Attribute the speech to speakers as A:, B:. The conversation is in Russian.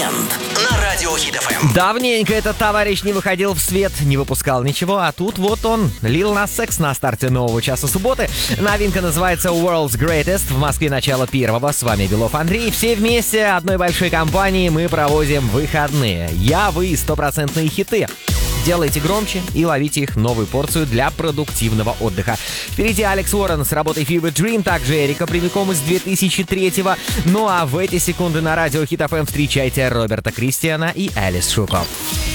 A: Уикенд на Радио Хит FM.
B: Давненько этот товарищ не выходил в свет, не выпускал ничего, а тут вот он, Lil Nas X на старте нового часа субботы. Новинка называется World's Greatest. В Москве начало первого. С вами Белов Андрей. Все вместе одной большой компанией мы проводим выходные. Я, вы, 100% хиты. Делайте громче и ловите их новую порцию для продуктивного отдыха. Впереди Алекс Уоррен с работой Fever Dream, также Эрика прямиком из 2003-го. Ну а в эти секунды на радио Хит FM встречайте Роберта Кристиана и Элис Шуко.